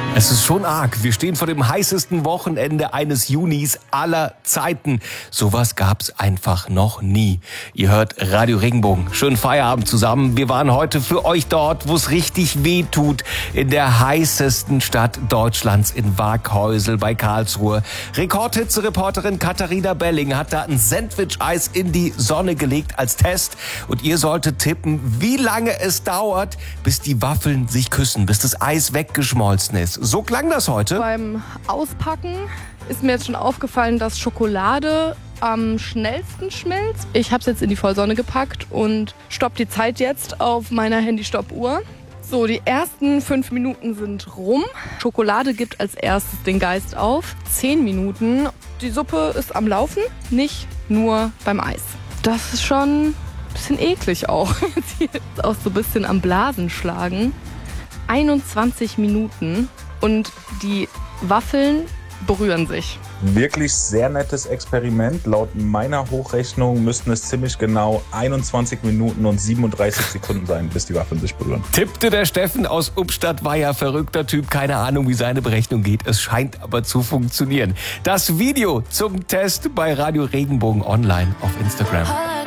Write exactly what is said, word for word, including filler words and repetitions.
Es ist schon arg. Wir stehen vor dem heißesten Wochenende eines Junis aller Zeiten. Sowas gab's einfach noch nie. Ihr hört Radio Regenbogen. Schönen Feierabend zusammen. Wir waren heute für euch dort, wo es richtig weh tut. In der heißesten Stadt Deutschlands, in Waaghäusel bei Karlsruhe. Rekordhitze-Reporterin Katharina Belling hat da ein Sandwich-Eis in die Sonne gelegt als Test. Und ihr solltet tippen, wie lange es dauert, bis die Waffeln sich küssen, bis das Eis weggeschmolzen ist. So klang das heute. Beim Auspacken ist mir jetzt schon aufgefallen, dass Schokolade am schnellsten schmilzt. Ich habe es jetzt in die Vollsonne gepackt und stopp die Zeit jetzt auf meiner Handy-Stoppuhr. So, die ersten fünf Minuten sind rum. Schokolade gibt als erstes den Geist auf. Zehn Minuten. Die Suppe ist am Laufen, nicht nur beim Eis. Das ist schon ein bisschen eklig auch. Jetzt hier ist auch so ein bisschen am Blasen schlagen. einundzwanzig Minuten und die Waffeln berühren sich. Wirklich sehr nettes Experiment. Laut meiner Hochrechnung müssten es ziemlich genau einundzwanzig Minuten und siebenunddreißig Sekunden sein, bis die Waffeln sich berühren. Tippte der Steffen aus Ubstadt, war ja verrückter Typ. Keine Ahnung, wie seine Berechnung geht. Es scheint aber zu funktionieren. Das Video zum Test bei Radio Regenbogen online auf Instagram.